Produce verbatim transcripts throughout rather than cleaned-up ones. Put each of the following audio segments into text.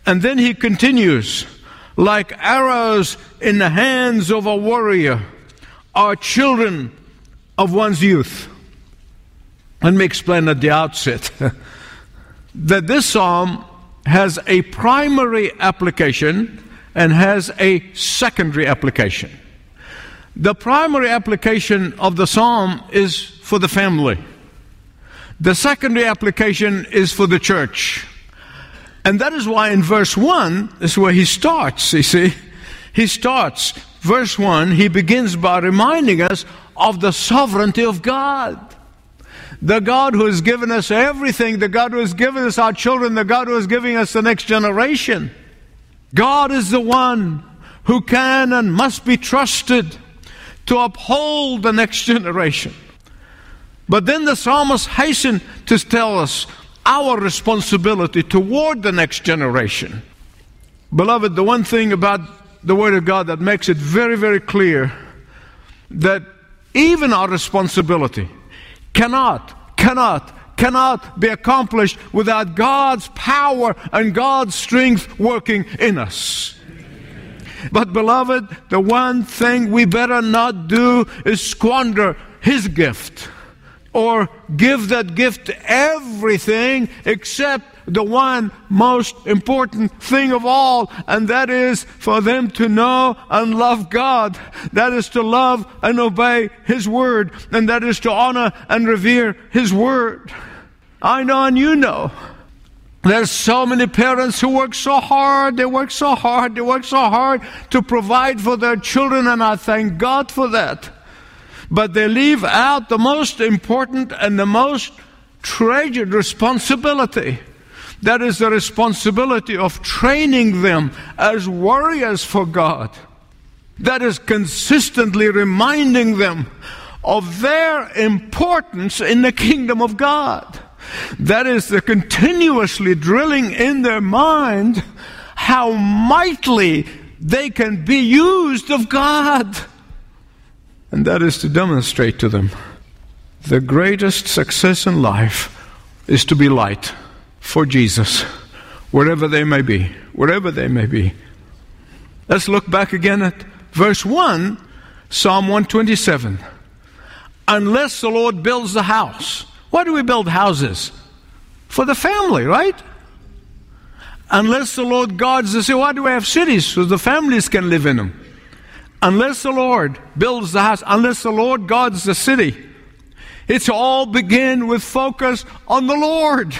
And then he continues, like arrows in the hands of a warrior are children of one's youth. Let me explain at the outset that this psalm has a primary application and has a secondary application. The primary application of the psalm is for the family. The secondary application is for the church. And that is why in verse one is where he starts, you see. He starts, verse one, he begins by reminding us of the sovereignty of God. The God who has given us everything, the God who has given us our children, the God who is giving us the next generation. God is the one who can and must be trusted to uphold the next generation. But then the psalmist hastened to tell us our responsibility toward the next generation. Beloved, the one thing about the Word of God that makes it very, very clear that even our responsibility cannot, cannot, cannot be accomplished without God's power and God's strength working in us. But beloved, the one thing we better not do is squander His gift or give that gift to everything except the one most important thing of all, and that is for them to know and love God. That is to love and obey His Word, and that is to honor and revere His Word. I know and you know there's so many parents who work so hard, they work so hard, they work so hard to provide for their children, and I thank God for that. But they leave out the most important and the most treasured responsibility. That is the responsibility of training them as warriors for God. That is consistently reminding them of their importance in the kingdom of God. That is the continuously drilling in their mind how mightily they can be used of God. And that is to demonstrate to them the greatest success in life is to be light for Jesus, wherever they may be, wherever they may be. Let's look back again at verse one, Psalm one twenty-seven. Unless the Lord builds the house. Why do we build houses? For the family, right? Unless the Lord guards the city. Why do we have cities? So the families can live in them. Unless the Lord builds the house, unless the Lord guards the city. It's all begin with focus on the Lord.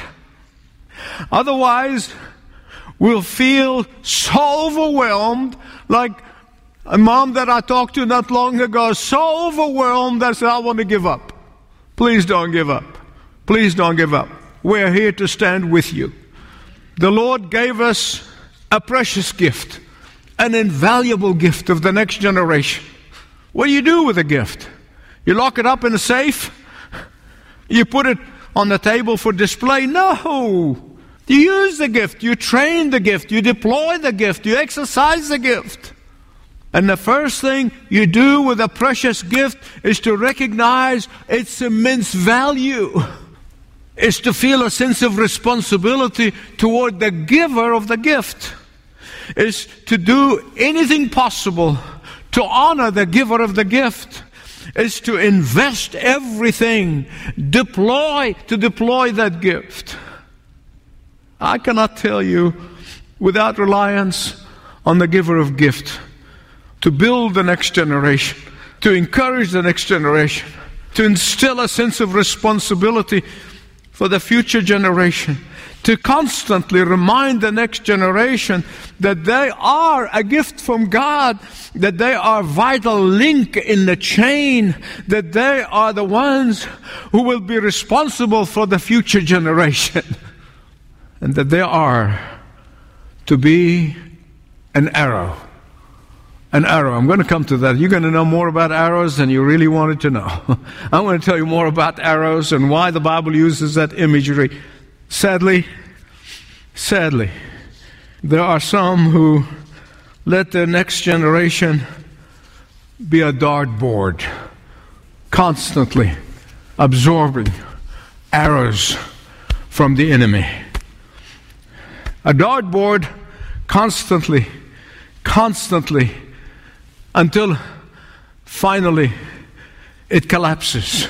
Otherwise, we'll feel so overwhelmed, like a mom that I talked to not long ago, so overwhelmed that I said, I want to give up. Please don't give up. Please don't give up. We're here to stand with you. The Lord gave us a precious gift, an invaluable gift of the next generation. What do you do with a gift? You lock it up in a safe? You put it on the table for display? No. You use the gift. You train the gift. You deploy the gift. You exercise the gift. And the first thing you do with a precious gift is to recognize its immense value. It's to feel a sense of responsibility toward the giver of the gift. It's to do anything possible to honor the giver of the gift. It's to invest everything, deploy, to deploy that gift. I cannot tell you, without reliance on the giver of gift, to build the next generation, to encourage the next generation, to instill a sense of responsibility for the future generation, to constantly remind the next generation that they are a gift from God, that they are a vital link in the chain, that they are the ones who will be responsible for the future generation, and that they are to be an arrow. An arrow. I'm going to come to that. You're going to know more about arrows than you really wanted to know. I'm going to tell you more about arrows and why the Bible uses that imagery. Sadly, sadly, there are some who let their next generation be a dartboard, constantly absorbing arrows from the enemy. A dartboard constantly, constantly, until finally it collapses.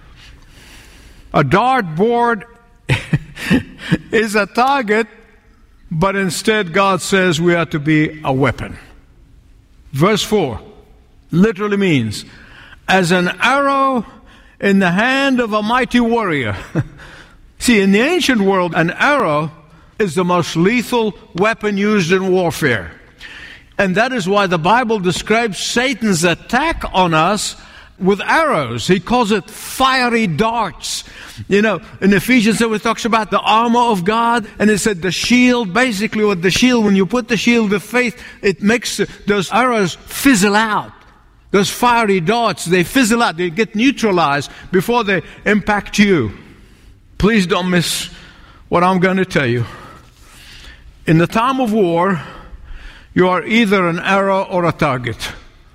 A dartboard is a target, but instead God says we are to be a weapon. Verse four literally means, as an arrow in the hand of a mighty warrior. See, in the ancient world, an arrow is the most lethal weapon used in warfare. And that is why the Bible describes Satan's attack on us with arrows. He calls it fiery darts. You know, in Ephesians it talks about the armor of God, and it said the shield. Basically with the shield, when you put the shield of faith, it makes those arrows fizzle out. Those fiery darts, they fizzle out. They get neutralized before they impact you. Please don't miss what I'm going to tell you. In the time of war, you are either an arrow or a target.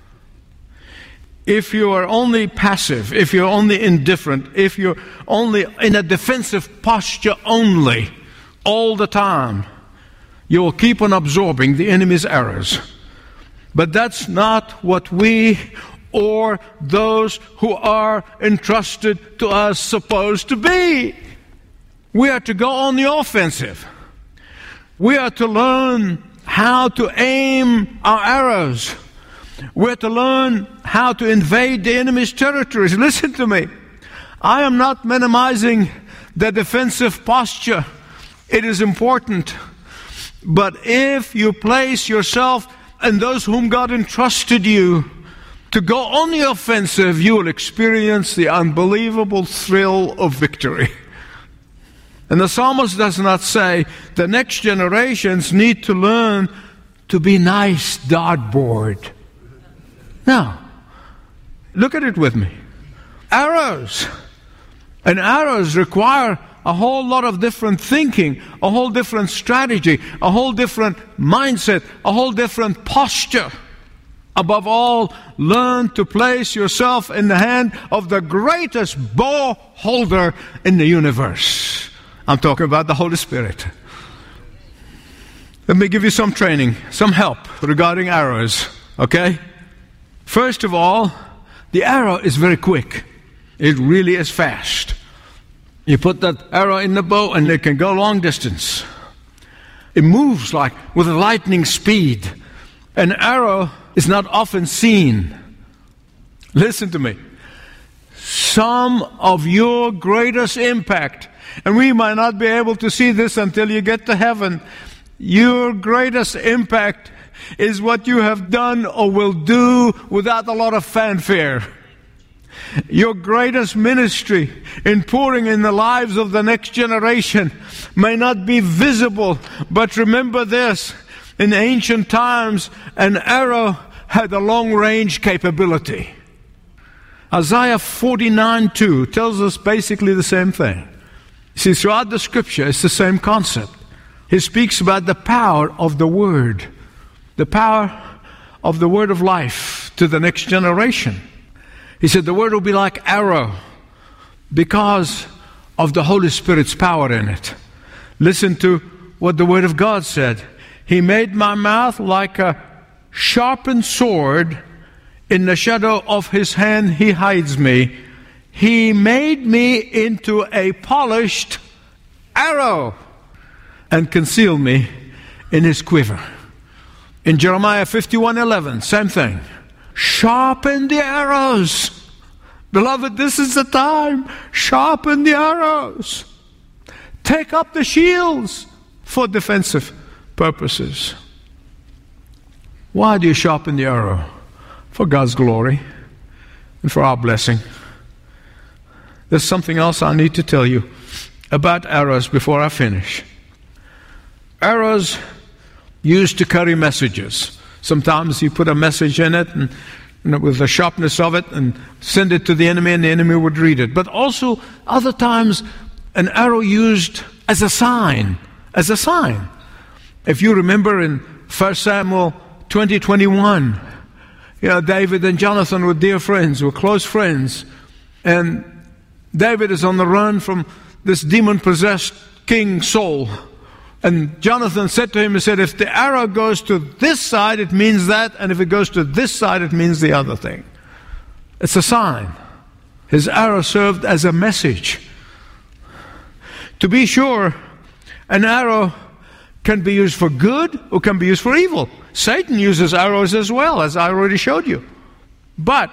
If you are only passive, if you're only indifferent, if you're only in a defensive posture only, all the time, you will keep on absorbing the enemy's arrows. But that's not what we or those who are entrusted to us supposed to be. We are to go on the offensive. We are to learn how to aim our arrows. We're to learn how to invade the enemy's territories. Listen to me. I am not minimizing the defensive posture. It is important. But if you place yourself and those whom God entrusted you to go on the offensive, you will experience the unbelievable thrill of victory. And the psalmist does not say the next generations need to learn to be nice dartboard. No. Look at it with me. Arrows. And arrows require a whole lot of different thinking, a whole different strategy, a whole different mindset, a whole different posture. Above all, learn to place yourself in the hand of the greatest bow holder in the universe. I'm talking about the Holy Spirit. Let me give you some training, some help regarding arrows, okay? First of all, the arrow is very quick. It really is fast. You put that arrow in the bow and it can go long distance. It moves like with lightning speed. An arrow is not often seen. Listen to me. Some of your greatest impact, and we might not be able to see this until you get to heaven, your greatest impact is what you have done or will do without a lot of fanfare. Your greatest ministry in pouring in the lives of the next generation may not be visible, but remember this, in ancient times, an arrow had a long-range capability. Isaiah forty-nine two tells us basically the same thing. See, throughout the Scripture, it's the same concept. He speaks about the power of the Word, the power of the Word of life to the next generation. He said the Word will be like arrow because of the Holy Spirit's power in it. Listen to what the Word of God said. He made my mouth like a sharpened sword. In the shadow of His hand He hides me. He made me into a polished arrow and concealed me in His quiver. In Jeremiah fifty-one eleven, same thing. Sharpen the arrows. Beloved, this is the time. Sharpen the arrows. Take up the shields for defensive purposes. Why do you sharpen the arrow? For God's glory and for our blessing. There's something else I need to tell you about arrows before I finish. Arrows used to carry messages. Sometimes you put a message in it and, and with the sharpness of it and send it to the enemy and the enemy would read it. But also other times an arrow used as a sign, as a sign. If you remember in First Samuel twenty twenty-one, you know, David and Jonathan were dear friends, were close friends. And David is on the run from this demon-possessed King Saul And Jonathan said to him, he said, if the arrow goes to this side, it means that, and if it goes to this side, it means the other thing. It's a sign. His arrow served as a message. To be sure, an arrow can be used for good or can be used for evil. Satan uses arrows as well, as I already showed you. But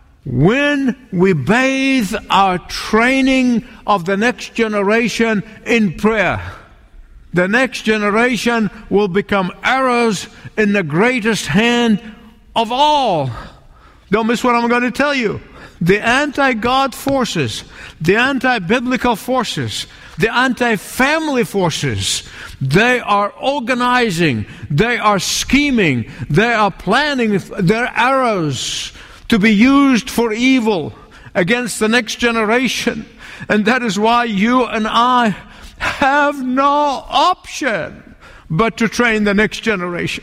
when we bathe our training of the next generation in prayer, the next generation will become arrows in the greatest hand of all. Don't miss what I'm going to tell you. The anti-God forces, the anti-biblical forces, the anti-family forces, they are organizing, they are scheming, they are planning their arrows to be used for evil against the next generation. And that is why you and I have no option but to train the next generation.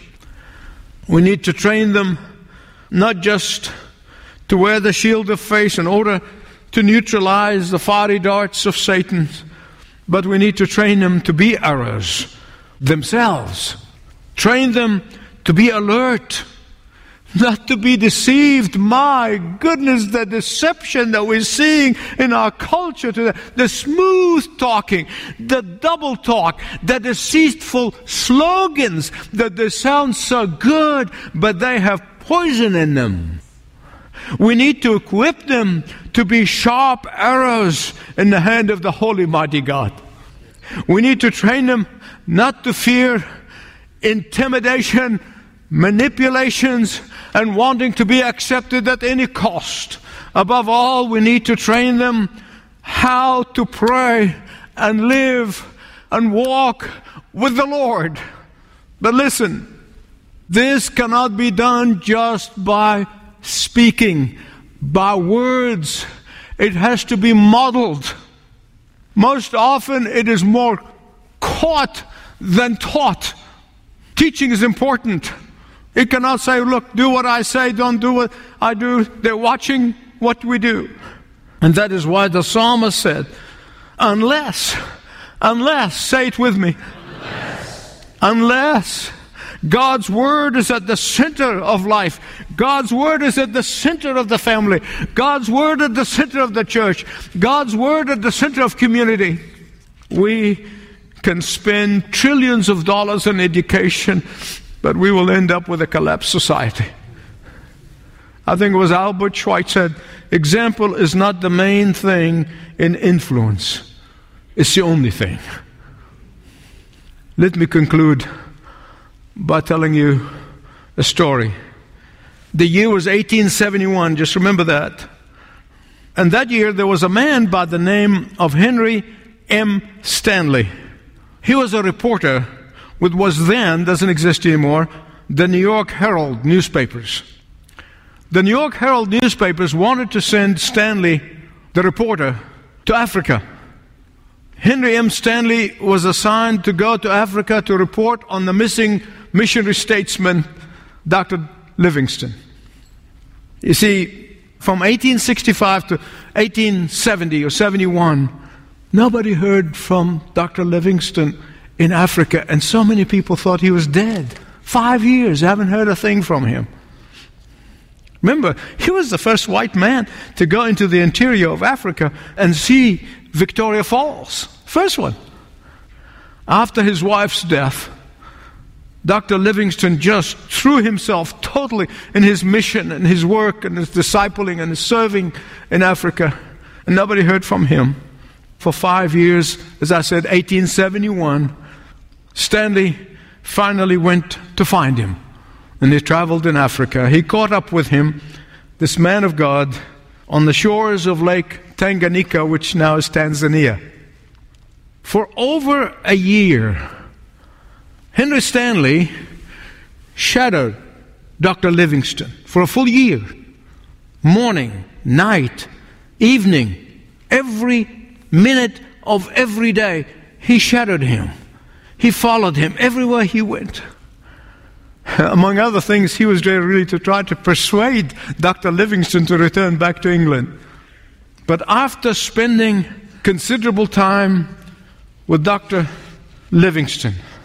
We need to train them not just to wear the shield of faith in order to neutralize the fiery darts of Satan, but we need to train them to be arrows themselves. Train them to be alert, not to be deceived. My goodness, the deception that we're seeing in our culture today, the smooth talking, the double talk, the deceitful slogans that they sound so good, but they have poison in them. We need to equip them to be sharp arrows in the hand of the Holy Mighty God. We need to train them not to fear intimidation, manipulations, and wanting to be accepted at any cost. Above all, we need to train them how to pray and live and walk with the Lord. But listen, this cannot be done just by speaking, by words. It has to be modeled. Most often it is more caught than taught. Teaching is important. It cannot say, look, do what I say, don't do what I do. They're watching what we do. And that is why the psalmist said, unless, unless, say it with me, unless, unless God's Word is at the center of life. God's Word is at the center of the family. God's Word at the center of the church. God's Word at the center of community. We can spend trillions of dollars on education, but we will end up with a collapsed society. I think it was Albert Schweitzer said, example is not the main thing in influence. It's the only thing. Let me conclude by telling you a story. The year was eighteen seventy-one, just remember that. And that year there was a man by the name of Henry M. Stanley. He was a reporter with what was then, doesn't exist anymore, the New York Herald newspapers. The New York Herald newspapers wanted to send Stanley, the reporter, to Africa. Henry M. Stanley was assigned to go to Africa to report on the missing missionary statesman, Doctor Livingstone. You see, from eighteen sixty-five to eighteen seventy or seventy-one, nobody heard from Doctor Livingstone in Africa, and so many people thought he was dead. Five years, I haven't heard a thing from him. Remember, he was the first white man to go into the interior of Africa and see Victoria Falls. First one. After his wife's death, Doctor Livingstone just threw himself totally in his mission and his work and his discipling and his serving in Africa. And nobody heard from him. For five years, as I said, eighteen seventy-one, Stanley finally went to find him. And he traveled in Africa. He caught up with him, this man of God, on the shores of Lake Tanganyika, which now is Tanzania. For over a year, Henry Stanley shadowed Doctor Livingstone for a full year. Morning, night, evening, every minute of every day, he shadowed him. He followed him everywhere he went. Among other things, he was there really to try to persuade Doctor Livingstone to return back to England. But after spending considerable time with Doctor Livingstone,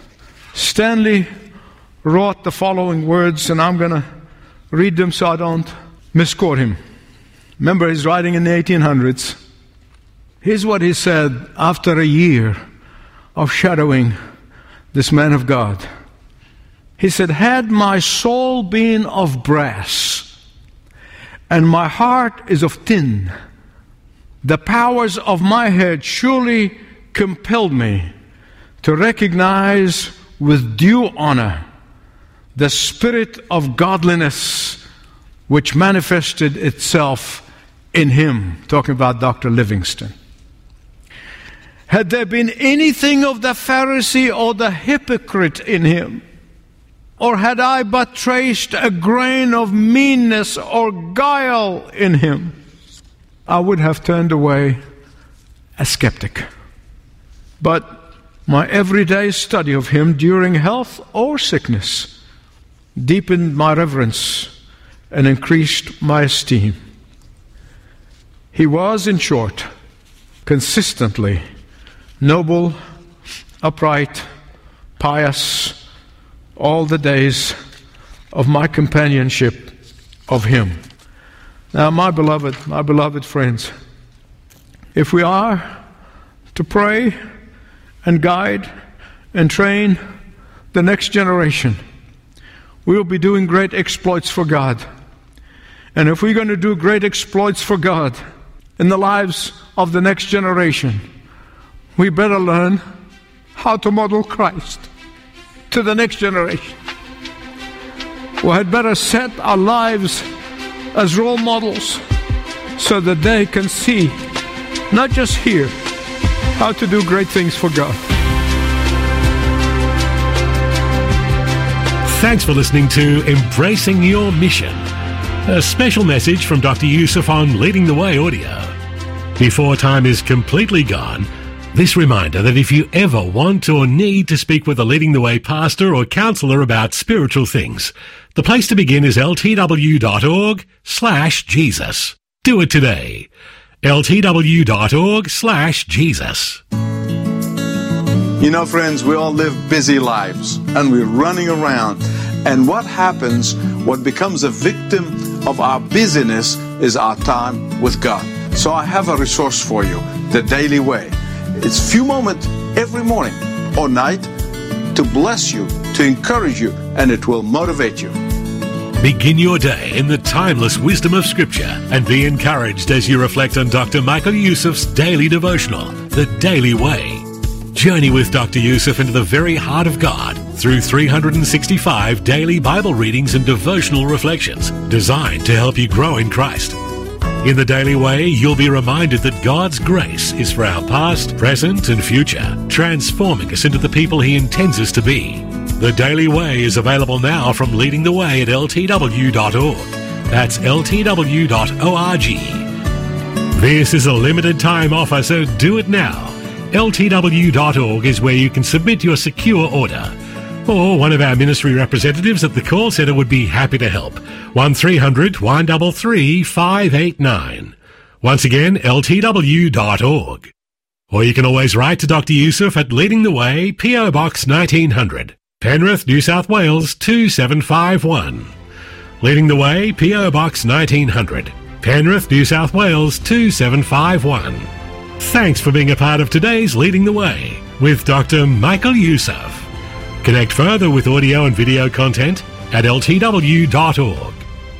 Stanley wrote the following words, and I'm going to read them so I don't misquote him. Remember, he's writing in the eighteen hundreds. Here's what he said after a year of shadowing this man of God. He said, "Had my soul been of brass, and my heart is of tin, the powers of my head surely compelled me to recognize with due honor the spirit of godliness which manifested itself in him." Talking about Doctor Livingston. "Had there been anything of the Pharisee or the hypocrite in him, or had I but traced a grain of meanness or guile in him, I would have turned away a skeptic. But my everyday study of him during health or sickness deepened my reverence and increased my esteem. He was, in short, consistently noble, upright, pious, all the days of my companionship of him." Now, my beloved, my beloved friends, if we are to pray and guide and train the next generation, we will be doing great exploits for God. And if we're going to do great exploits for God in the lives of the next generation, we better learn how to model Christ to the next generation. We had better set our lives as role models so that they can see, not just hear, how to do great things for God. Thanks for listening to Embracing Your Mission, a special message from Doctor Youssef on Leading the Way audio. Before time is completely gone, this reminder that if you ever want or need to speak with a Leading the Way pastor or counselor about spiritual things, the place to begin is ltw.org slash Jesus. Do it today. ltw.org slash Jesus. You know, friends, we all live busy lives and we're running around. And what happens, what becomes a victim of our busyness is our time with God. So I have a resource for you, The Daily Way. It's a few moments every morning or night to bless you, to encourage you, and it will motivate you. Begin your day in the timeless wisdom of Scripture and be encouraged as you reflect on Doctor Michael Youssef's daily devotional, The Daily Way. Journey with Doctor Youssef into the very heart of God through three hundred sixty-five daily Bible readings and devotional reflections designed to help you grow in Christ. In The Daily Way, you'll be reminded that God's grace is for our past, present, and future, transforming us into the people He intends us to be. The Daily Way is available now from Leading the Way at l t w dot org. That's l t w dot org. This is a limited time offer, so do it now. l t w dot org is where you can submit your secure order. Or one of our ministry representatives at the call centre would be happy to help. one three hundred, one three three, five eight nine. Once again, l t w dot org. Or you can always write to Doctor Youssef at Leading the Way, P O Box nineteen hundred, Penrith, New South Wales two seven five one. Leading the Way, P O Box nineteen hundred, Penrith, New South Wales two seven five one. Thanks for being a part of today's Leading the Way with Doctor Michael Youssef. Connect further with audio and video content at l t w dot org.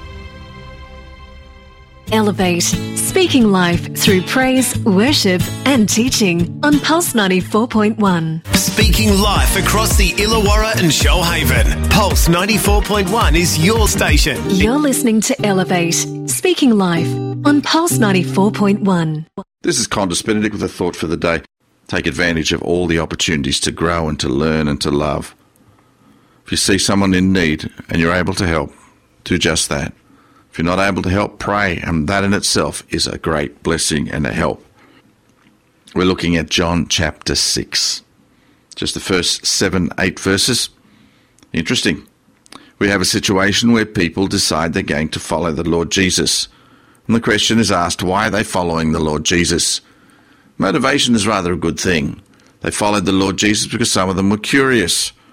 Elevate, speaking life through praise, worship and teaching on Pulse ninety-four point one. Speaking life across the Illawarra and Shoalhaven. Pulse ninety-four point one is your station. You're listening to Elevate, speaking life on Pulse ninety-four point one. This is Condis Benedict with a thought for the day. Take advantage of all the opportunities to grow and to learn and to love. If you see someone in need and you're able to help, do just that. If you're not able to help, pray, and that in itself is a great blessing and a help. We're looking at John chapter six. Just the first seven, eight verses. Interesting. We have a situation where people decide they're going to follow the Lord Jesus. And the question is asked, why are they following the Lord Jesus? Motivation is rather a good thing. They followed the Lord Jesus because some of them were curious.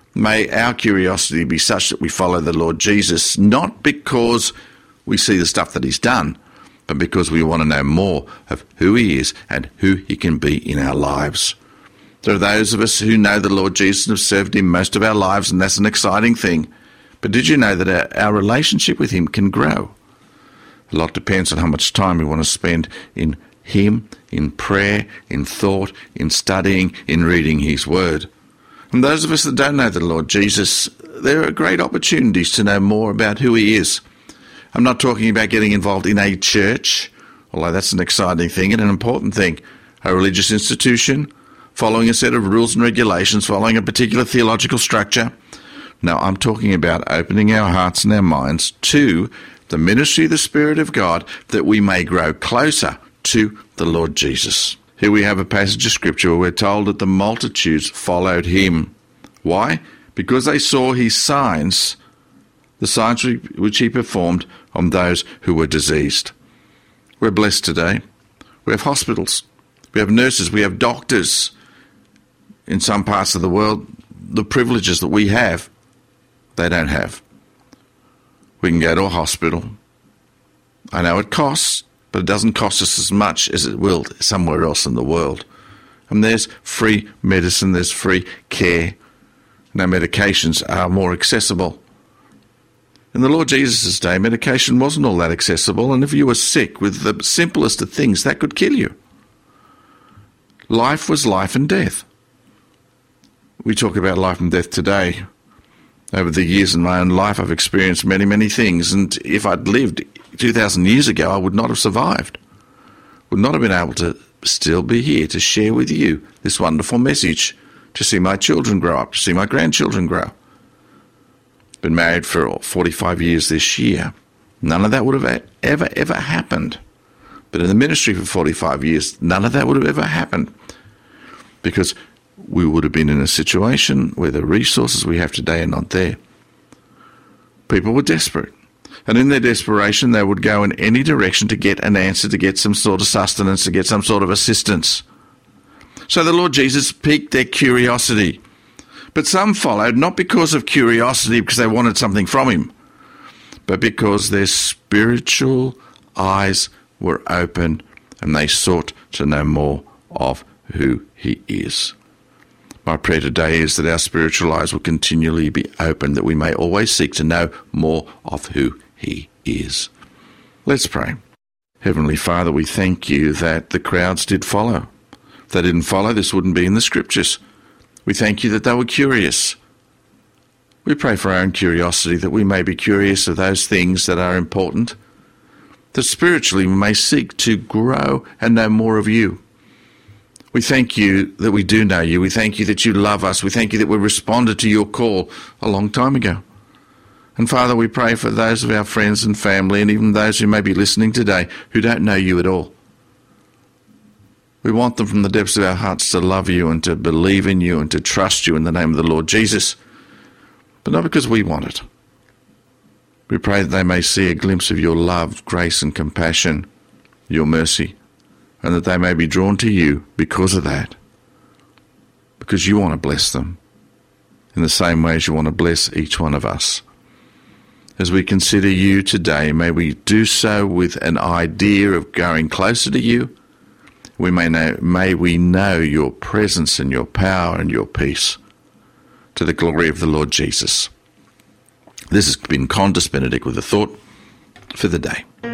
May our curiosity be such that we follow the Lord Jesus, not because we see the stuff that he's done, but because we want to know more of who he is and who he can be in our lives. There are those of us who know the Lord Jesus and have served him most of our lives, and that's an exciting thing. But did you know that our, our relationship with him can grow? A lot depends on how much time we want to spend in him, in prayer, in thought, in studying, in reading his word. And those of us that don't know the Lord Jesus, there are great opportunities to know more about who he is. I'm not talking about getting involved in a church, although that's an exciting thing and an important thing. A religious institution, following a set of rules and regulations, following a particular theological structure. No, I'm talking about opening our hearts and our minds to the ministry of the Spirit of God, that we may grow closer to the Lord Jesus. Here we have a passage of Scripture where we're told that the multitudes followed him. Why? Because they saw his signs, the signs which he performed on those who were diseased. We're blessed today. We have hospitals. We have nurses. We have doctors. In some parts of the world, the privileges that we have, they don't have. We can go to a hospital. I know it costs, but it doesn't cost us as much as it will somewhere else in the world. And there's free medicine, there's free care. Now medications are more accessible. In the Lord Jesus' day, medication wasn't all that accessible, and if you were sick with the simplest of things, that could kill you. Life was life and death. We talk about life and death today. Over the years in my own life, I've experienced many, many things, and if I'd lived two thousand years ago, I would not have survived. Would not have been able to still be here to share with you this wonderful message, to see my children grow up, to see my grandchildren grow. Been married for forty-five years this year. None of that would have ever, ever happened. But in the ministry for forty-five years, none of that would have ever happened, because we would have been in a situation where the resources we have today are not there. People were desperate. And in their desperation, they would go in any direction to get an answer, to get some sort of sustenance, to get some sort of assistance. So the Lord Jesus piqued their curiosity. But some followed not because of curiosity, because they wanted something from him, but because their spiritual eyes were open and they sought to know more of who he is. My prayer today is that our spiritual eyes will continually be open, that we may always seek to know more of who he is. Let's pray. Heavenly Father, we thank you that the crowds did follow. If they didn't follow, this wouldn't be in the Scriptures. We thank you that they were curious. We pray for our own curiosity, that we may be curious of those things that are important, that spiritually we may seek to grow and know more of you. We thank you that we do know you. We thank you that you love us. We thank you that we responded to your call a long time ago. And Father, we pray for those of our friends and family, and even those who may be listening today who don't know you at all. We want them from the depths of our hearts to love you and to believe in you and to trust you in the name of the Lord Jesus, but not because we want it. We pray that they may see a glimpse of your love, grace and compassion, your mercy, and that they may be drawn to you because of that, because you want to bless them in the same way as you want to bless each one of us. As we consider you today, may we do so with an idea of going closer to you. We may know, may we know your presence and your power and your peace, to the glory of the Lord Jesus. This has been Condis Benedict with a thought for the day.